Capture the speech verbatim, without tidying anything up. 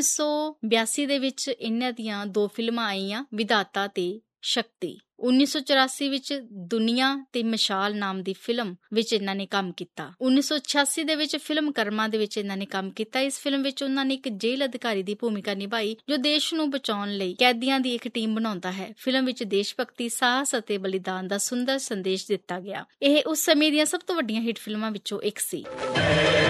ਸੌ ਬਿਆਸੀ ਦੇ ਵਿੱਚ ਇਹਨਾਂ ਦੀਆਂ ਦੋ ਫਿਲਮਾਂ ਆਈਆਂ, ਵਿਧਾਤਾ ਤੇ ਸ਼ਕਤੀ। ਉੱਨੀ ਸੌ ਚੁਰਾਸੀ ਵਿੱਚ ਦੁਨੀਆ ਤੇ ਮਸ਼ਾਲ ਨਾਮ ਦੀ ਫਿਲਮ ਵਿੱਚ ਇਹਨਾਂ ਨੇ ਕੰਮ ਕੀਤਾ। ਉੱਨੀ ਸੌ ਛਿਆਸੀ ਦੇ ਵਿੱਚ ਫਿਲਮ ਕਰਮਾ ਦੇ ਵਿੱਚ ਇਹਨਾਂ ਨੇ ਕੰਮ ਕੀਤਾ। ਇਸ ਫਿਲਮ ਵਿੱਚ ਉਹਨਾਂ ਨੇ ਇੱਕ ਜੇਲ੍ਹ ਅਧਿਕਾਰੀ ਦੀ ਭੂਮਿਕਾ ਨਿਭਾਈ ਜੋ ਦੇਸ਼ ਨੂੰ ਬਚਾਉਣ ਲਈ ਕੈਦੀਆਂ ਦੀ ਇੱਕ ਟੀਮ ਬਣਾਉਂਦਾ ਹੈ। ਫਿਲਮ ਵਿੱਚ ਦੇਸ਼ ਭਗਤੀ, ਸਾਹਸ ਅਤੇ ਬਲੀਦਾਨ ਦਾ ਸੁੰਦਰ ਸੰਦੇਸ਼ ਦਿੱਤਾ ਗਿਆ। ਇਹ ਉਸ ਸਮੇਂ ਦੀਆਂ ਸਭ ਤੋਂ ਵੱਡੀਆਂ ਹਿੱਟ ਫਿਲਮਾਂ ਵਿੱਚੋਂ ਇੱਕ ਸੀ।